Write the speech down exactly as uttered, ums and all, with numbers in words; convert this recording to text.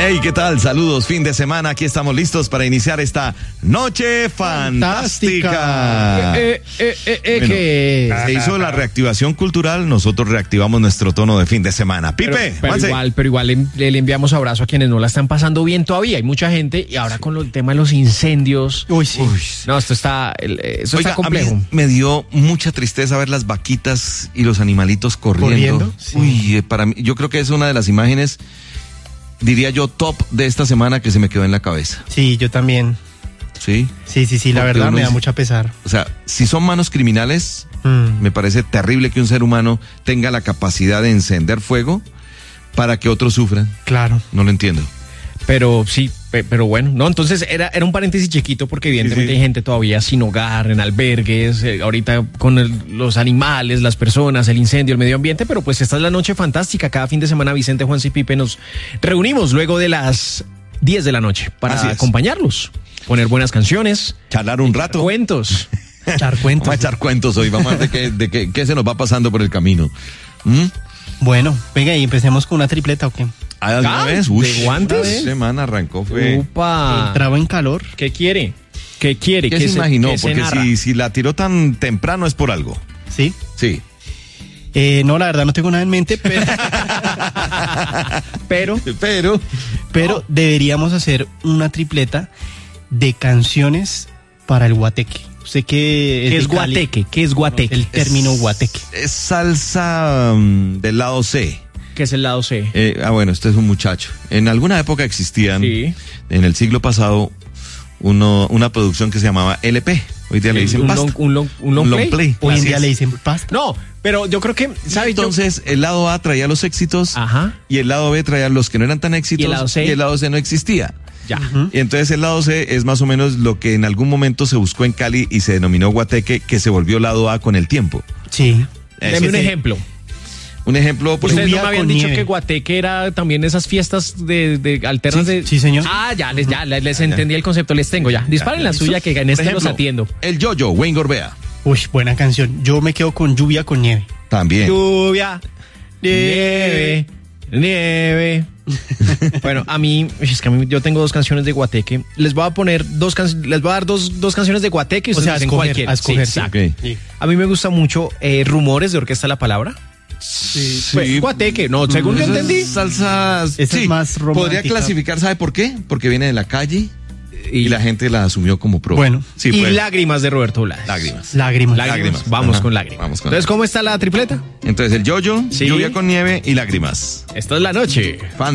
Hey, ¿qué tal? Saludos, fin de semana. Aquí estamos listos para iniciar esta noche fantástica. Eh, eh, eh, eh, Bueno, que... se hizo la reactivación cultural, nosotros reactivamos nuestro tono de fin de semana. Pipe, Pero, pero Juanse. igual, pero igual le, le enviamos abrazo a quienes no la están pasando bien todavía. Hay mucha gente y ahora con lo- el tema de los incendios. Uy, sí. Uy. No, esto está, el- esto Oiga, está complejo. a mí me dio mucha tristeza ver las vaquitas y los animalitos corriendo. ¿Corriendo? Sí. Uy, eh, para mí, yo creo que es una de las imágenes, diría yo, top de esta semana que se me quedó en la cabeza. Sí, yo también. ¿Sí? Sí, sí, sí, la Porque verdad uno me da dice- mucha pesar. O sea, si son manos criminales, Mm. me parece terrible que un ser humano tenga la capacidad de encender fuego para que otros sufran. Claro. No lo entiendo. Pero sí, pe- pero bueno, no, entonces era, era un paréntesis chiquito porque evidentemente Sí, sí. hay gente todavía sin hogar, en albergues, eh, ahorita con el- los animales, las personas, el incendio, el medio ambiente, pero pues esta es la noche fantástica. Cada fin de semana Vicente, Juan y Pipe nos reunimos luego de las diez de la noche para Así es. acompañarlos, poner buenas canciones, Charlar un rato. cuentos. Echar cuentos. Vamos a echar cuentos hoy. Vamos a ver de qué, de qué, qué se nos va pasando por el camino. ¿Mm? Bueno, venga, y empecemos con una tripleta, ¿o qué? ¿Ah, de una Ah, vez? ¿de Uy, guantes? esta semana arrancó, fue. Upa. Entraba en calor. ¿Qué quiere? ¿Qué quiere? ¿Qué se imaginó? qué se Porque narra? si, si la tiró tan temprano es por algo. ¿Sí? Sí. Eh, no, la verdad no tengo nada en mente, pero, Pero, Pero. pero deberíamos hacer una tripleta de canciones para el guateque. Sé que ¿qué de es Cali, guateque? ¿Qué es guateque? el término guateque. Es salsa mm, del lado C. ¿Qué es el lado C? Eh, ah, bueno, este es un muchacho. En alguna época existían, Sí. en el siglo pasado, uno, una producción que se llamaba L P. Hoy día le dicen un pasta. long, un long, un long Un play. long play. Hoy en Así día es. le dicen pasta. No, pero yo creo que, ¿sabes? Yo- Entonces, el lado A traía los éxitos Ajá. y el lado B traía los que no eran tan éxitos ¿Y el lado C? y el lado C no existía. ya. Y entonces el lado C es más o menos lo que en algún momento se buscó en Cali y se denominó guateque, que se volvió lado A con el tiempo. Sí. Deme Ese un es ejemplo. Un ejemplo, por Ustedes ejemplo, no me habían con dicho nieve. que Guateque era también esas fiestas de, de alternas Sí, de. sí, señor. Ah, ya, les, ya, les, les entendí el concepto, les tengo ya. Disparen la suya que en por este los ejemplo, atiendo. el Yo-Yo, Wayne Gorbea. Uy, buena canción. Yo me quedo con Lluvia con Nieve. También. Lluvia, nieve, nieve. Bueno, a mí, es que a mí yo tengo dos canciones de Guateque. Les voy a poner dos canciones, les voy a dar dos, dos canciones de Guateque y O ustedes sea, a dicen escoger, cualquiera. a escoger, Sí, sí. exacto. Ok. Sí. A mí me gusta mucho eh, Rumores de Orquesta La Palabra. Sí. Pues, Guateque, no, según yo Esa es entendí. Salsa. Esa es más romántica. Podría clasificar, ¿sabe por qué? Porque viene de la calle y, Y, la gente la asumió como pro. Bueno. sí, y pues, Lágrimas de Roberto Blades. lágrimas. Lágrimas. Lágrimas. Vamos Ajá. con lágrimas. Vamos con Entonces, lágrimas. ¿cómo está la tripleta? Entonces el Yo-Yo, Sí. Lluvia con Nieve y Lágrimas. Esta es la noche. Fan